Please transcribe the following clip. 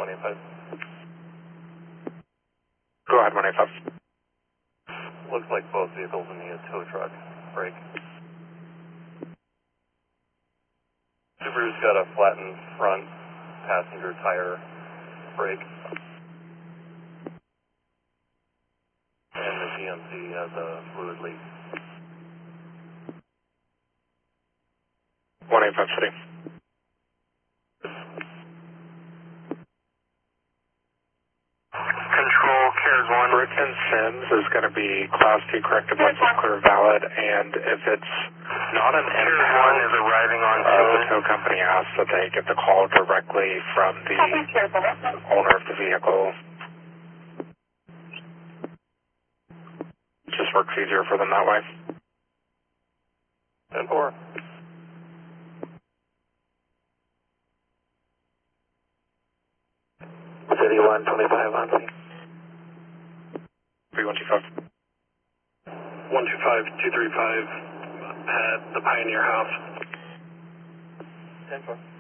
185. Go ahead, 185. Looks like both vehicles in the tow truck. Brake. Subaru's got a flattened front passenger tire. Brake. And the GMC has a fluid leak. 185 City. Control, CARES 1. Britton Sims is going to be Class 2 corrected once it's clear valid, and if it's not an CARES 1 impound, is arriving on the scene. tow company asks that they get the call directly from the owner of the vehicle. Just works easier for them that way. 10-4. City 125 on scene. 3125. 125, 235 at the Pioneer House. 10-4.